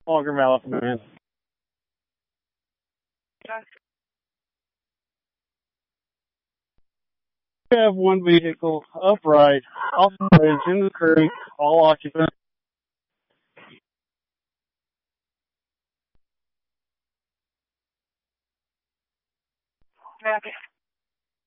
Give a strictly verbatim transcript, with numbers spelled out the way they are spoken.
Longer Mouth Man. We have one vehicle upright off the bridge in the creek, all occupants. Copy.